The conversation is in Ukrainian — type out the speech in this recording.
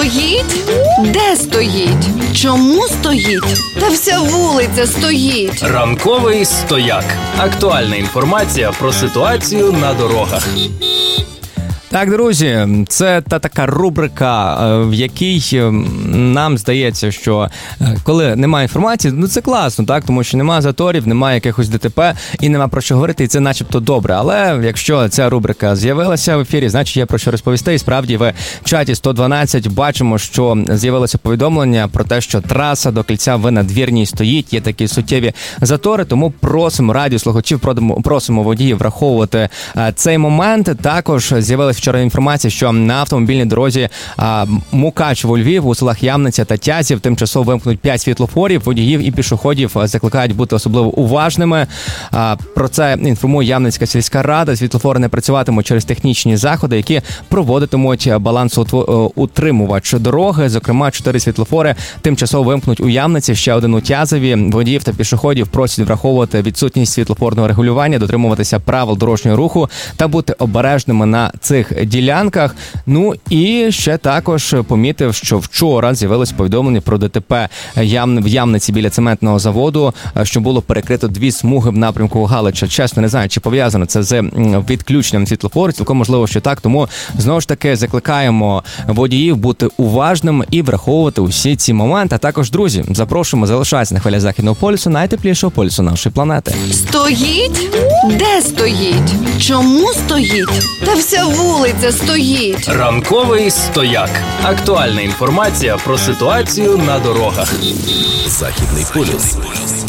Стоїть? Де стоїть? Чому стоїть? Та вся вулиця стоїть. Ранковий стояк. Актуальна інформація про ситуацію на дорогах. Так, друзі, це та така рубрика, в якій нам здається, що коли немає інформації, це класно, так, тому що немає заторів, немає якихось ДТП і нема про що говорити, і це начебто добре. Але якщо ця рубрика з'явилася в ефірі, значить є про що розповісти. І справді в чаті 112 бачимо, що з'явилося повідомлення про те, що траса до Кільця в Надвірній стоїть, є такі суттєві затори, тому просимо радіослухачів, просимо водіїв враховувати цей момент. Також з'явилася вчора інформація, що на автомобільній дорозі Мукачево-Львів у селах Ямниця та Тязів тимчасово вимкнуть 5 світлофорів. Водіїв і пішоходів закликають бути особливо уважними. Про це інформує Ямницька сільська рада. Світлофори не працюватимуть через технічні заходи, які проводитимуть балансоутримувач дороги. Зокрема, 4 світлофори тимчасово вимкнуть у Ямниці, ще один у Тязові. Водіїв та пішоходів просять враховувати відсутність світлофорного регулювання, дотримуватися правил дорожнього руху та бути обережними на цих ділянках. Ну і ще також помітив, що вчора з'явилось повідомлення про ДТП в Ямниці біля цементного заводу, що було перекрито 2 смуги в напрямку Галича. Чесно, не знаю, чи пов'язано це з відключенням світлофорів, цілком можливо, що так, тому знову ж таки закликаємо водіїв бути уважними і враховувати усі ці моменти. А також, друзі, запрошуємо залишатися на хвилях Західного полюсу, найтеплішого полюсу нашої планети. Стоїть? Де стоїть? Чому стоїть? Та вся вулиця стоїть. Ранковий стояк. Актуальна інформація про ситуацію на дорогах. Західний полюс.